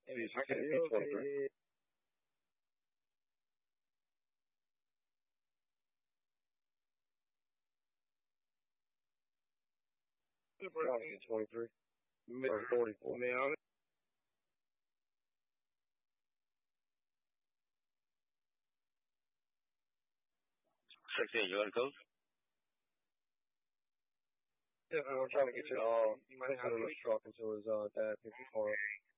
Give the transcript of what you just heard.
Okay. Johnson, 23. Or 44. Now, 16, you want to coach? Yeah, we're trying to get you, he might have a truck until his dad picks the car up.